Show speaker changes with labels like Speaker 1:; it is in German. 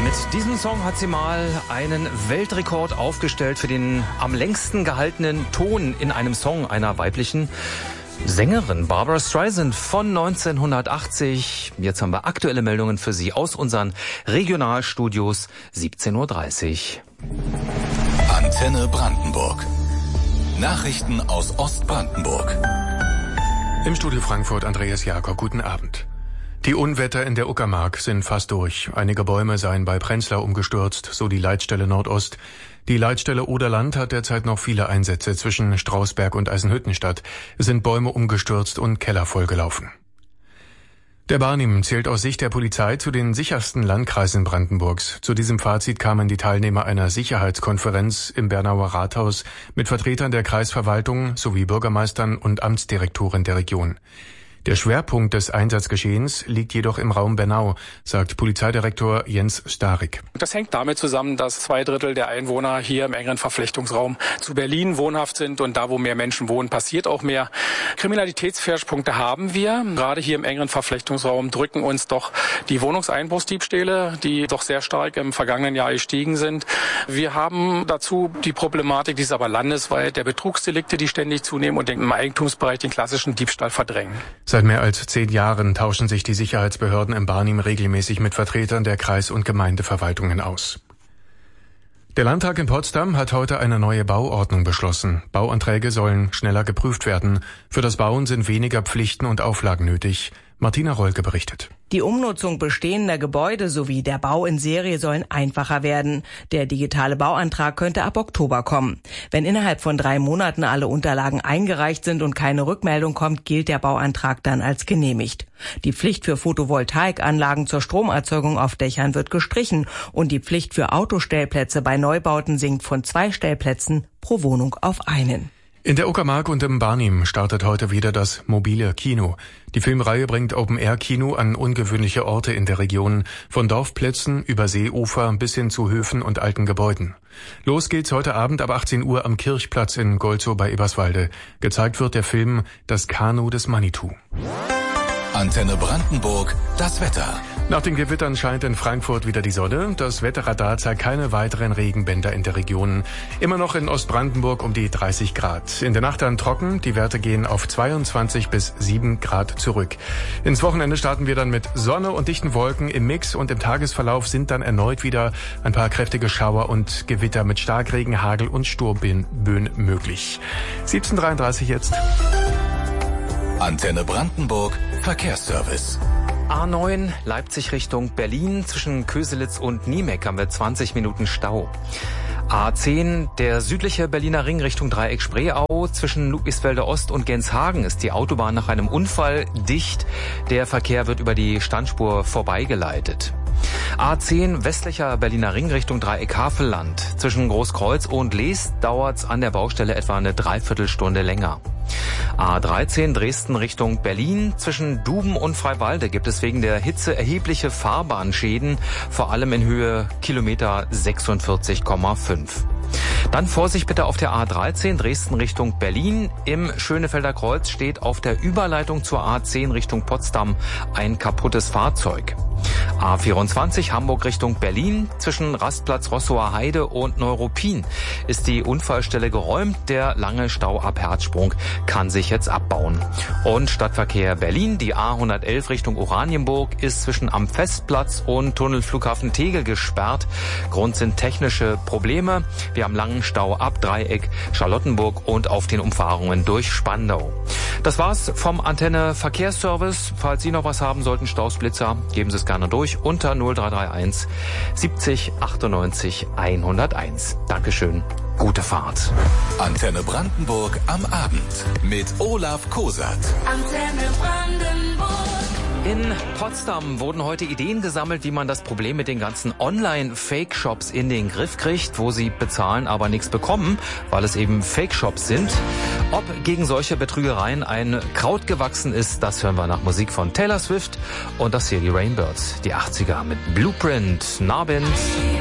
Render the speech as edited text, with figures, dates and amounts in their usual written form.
Speaker 1: Mit diesem Song hat sie mal einen Weltrekord aufgestellt für den am längsten gehaltenen Ton in einem Song einer weiblichen Sängerin, Barbra Streisand von 1980. Jetzt haben wir aktuelle Meldungen für Sie aus unseren Regionalstudios, 17:30 Uhr.
Speaker 2: Antenne Brandenburg. Nachrichten aus Ostbrandenburg.
Speaker 3: Im Studio Frankfurt Andreas Jakob, guten Abend. Die Unwetter in der Uckermark sind fast durch. Einige Bäume seien bei Prenzlau umgestürzt, so die Leitstelle Nordost. Die Leitstelle Oderland hat derzeit noch viele Einsätze zwischen Strausberg und Eisenhüttenstadt. Es sind Bäume umgestürzt und Keller vollgelaufen. Der Barnim zählt aus Sicht der Polizei zu den sichersten Landkreisen Brandenburgs. Zu diesem Fazit kamen die Teilnehmer einer Sicherheitskonferenz im Bernauer Rathaus mit Vertretern der Kreisverwaltung sowie Bürgermeistern und Amtsdirektoren der Region. Der Schwerpunkt des Einsatzgeschehens liegt jedoch im Raum Bernau, sagt Polizeidirektor Jens Starik.
Speaker 4: Das hängt damit zusammen, dass 2/3 der Einwohner hier im engeren Verflechtungsraum zu Berlin wohnhaft sind und da, wo mehr Menschen wohnen, passiert auch mehr. Kriminalitätsschwerpunkte haben wir. Gerade hier im engeren Verflechtungsraum drücken uns doch die Wohnungseinbruchsdiebstähle, die doch sehr stark im vergangenen Jahr gestiegen sind. Wir haben dazu die Problematik, die ist aber landesweit, der Betrugsdelikte, die ständig zunehmen und im Eigentumsbereich den klassischen Diebstahl verdrängen.
Speaker 3: Seit mehr als 10 Jahren tauschen sich die Sicherheitsbehörden im Barnim regelmäßig mit Vertretern der Kreis- und Gemeindeverwaltungen aus. Der Landtag in Potsdam hat heute eine neue Bauordnung beschlossen. Bauanträge sollen schneller geprüft werden. Für das Bauen sind weniger Pflichten und Auflagen nötig. Martina Rolke berichtet.
Speaker 5: Die Umnutzung bestehender Gebäude sowie der Bau in Serie sollen einfacher werden. Der digitale Bauantrag könnte ab Oktober kommen. Wenn innerhalb von 3 Monaten alle Unterlagen eingereicht sind und keine Rückmeldung kommt, gilt der Bauantrag dann als genehmigt. Die Pflicht für Photovoltaikanlagen zur Stromerzeugung auf Dächern wird gestrichen und die Pflicht für Autostellplätze bei Neubauten sinkt von 2 Stellplätzen pro Wohnung auf 1.
Speaker 3: In der Uckermark und im Barnim startet heute wieder das mobile Kino. Die Filmreihe bringt Open-Air-Kino an ungewöhnliche Orte in der Region, von Dorfplätzen über Seeufer bis hin zu Höfen und alten Gebäuden. Los geht's heute Abend ab 18 Uhr am Kirchplatz in Golzow bei Eberswalde. Gezeigt wird der Film Das Kanu des Manitou.
Speaker 2: Antenne Brandenburg, das Wetter.
Speaker 3: Nach den Gewittern scheint in Frankfurt wieder die Sonne. Das Wetterradar zeigt keine weiteren Regenbänder in der Region. Immer noch in Ostbrandenburg um die 30 Grad. In der Nacht dann trocken. Die Werte gehen auf 22 bis 7 Grad zurück. Ins Wochenende starten wir dann mit Sonne und dichten Wolken im Mix. Und im Tagesverlauf sind dann erneut wieder ein paar kräftige Schauer und Gewitter mit Starkregen, Hagel und Sturmböen möglich. 17:33 jetzt.
Speaker 2: Antenne Brandenburg, Verkehrsservice.
Speaker 1: A9 Leipzig Richtung Berlin. Zwischen Köselitz und Niemeck haben wir 20 Minuten Stau. A10, der südliche Berliner Ring Richtung Dreieck Spreeau. Zwischen Ludwigsfelder Ost und Genshagen ist die Autobahn nach einem Unfall dicht. Der Verkehr wird über die Standspur vorbeigeleitet. A10 westlicher Berliner Ring Richtung Dreieck Havelland. Zwischen Großkreuz und Lees dauert's an der Baustelle etwa eine Dreiviertelstunde länger. A13 Dresden Richtung Berlin. Zwischen Duben und Freiwalde gibt es wegen der Hitze erhebliche Fahrbahnschäden, vor allem in Höhe Kilometer 46,5. Dann Vorsicht bitte auf der A13 Dresden Richtung Berlin. Im Schönefelder Kreuz steht auf der Überleitung zur A10 Richtung Potsdam ein kaputtes Fahrzeug. A24 Hamburg Richtung Berlin. Zwischen Rastplatz Rossower Heide und Neuruppin ist die Unfallstelle geräumt. Der lange Stau ab Herzsprung kann sich jetzt abbauen. Und Stadtverkehr Berlin, die A111 Richtung Oranienburg ist zwischen am Festplatz und Tunnelflughafen Tegel gesperrt. Grund sind technische Probleme. Wir haben langen Stau ab Dreieck, Charlottenburg und auf den Umfahrungen durch Spandau. Das war's vom Antenne Verkehrsservice. Falls Sie noch was haben sollten, Stausblitzer, geben Sie es gerne durch unter 0331 70 98 101. Dankeschön. Gute Fahrt.
Speaker 2: Antenne Brandenburg am Abend mit Olaf Kosat.
Speaker 6: Antenne Brandenburg.
Speaker 1: In Potsdam wurden heute Ideen gesammelt, wie man das Problem mit den ganzen Online-Fake-Shops in den Griff kriegt, wo sie bezahlen, aber nichts bekommen, weil es eben Fake-Shops sind. Ob gegen solche Betrügereien ein Kraut gewachsen ist, das hören wir nach Musik von Taylor Swift und das hier die Rainbirds, die 80er mit Blueprint, Narbin.